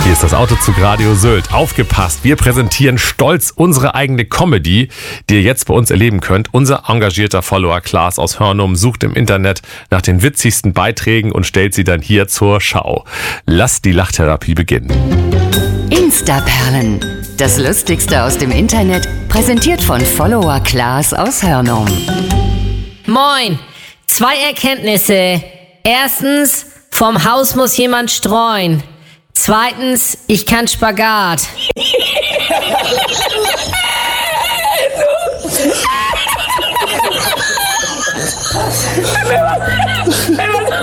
Hier ist das Autozug Radio Sylt. Aufgepasst, wir präsentieren stolz unsere eigene Comedy, die ihr jetzt bei uns erleben könnt. Unser engagierter Follower Klaas aus Hörnum sucht im Internet nach den witzigsten Beiträgen und stellt sie dann hier zur Schau. Lasst die Lachtherapie beginnen. Instaperlen. Das Lustigste aus dem Internet, präsentiert von Follower Klaas aus Hörnum. Moin, 2 Erkenntnisse. Erstens, vom Haus muss jemand streuen. Zweitens, ich kann Spagat.